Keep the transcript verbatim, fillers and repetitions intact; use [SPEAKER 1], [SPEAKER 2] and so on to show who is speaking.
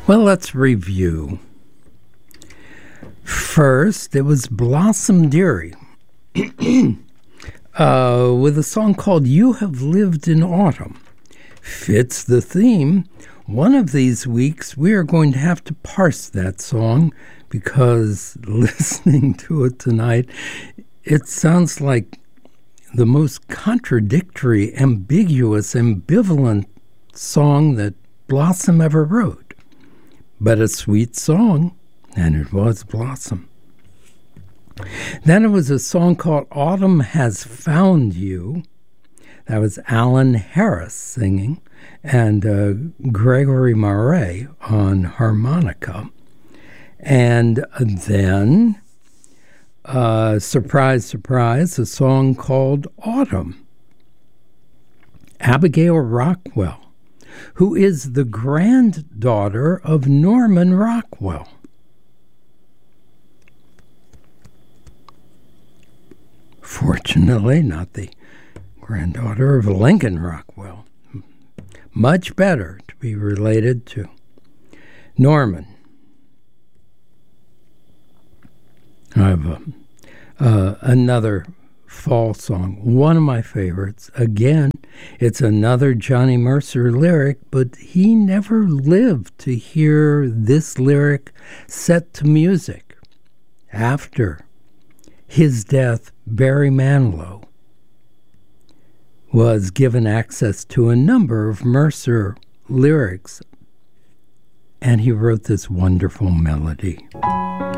[SPEAKER 1] Well, let's review. First, it was Blossom Dearie uh, with a song called You Have Lived in Autumn. Fits the theme. One of these weeks, we are going to have to parse that song because listening to it tonight, it sounds like the most contradictory, ambiguous, ambivalent song that Blossom ever wrote. But a sweet song, and it was Blossom. Then it was a song called Autumn Has Found You. That was Alan Harris singing, and uh, Gregory Murray on harmonica. And then, uh, surprise, surprise, a song called Autumn. Abigail Rockwell, who is the granddaughter of Norman Rockwell. Fortunately, not the granddaughter of Lincoln Rockwell. Much better to be related to Norman. I have a, uh, another fall song, one of my favorites. Again, it's another Johnny Mercer lyric, but he never lived to hear this lyric set to music. After his death, Barry Manilow was given access to a number of Mercer lyrics, and he wrote this wonderful melody.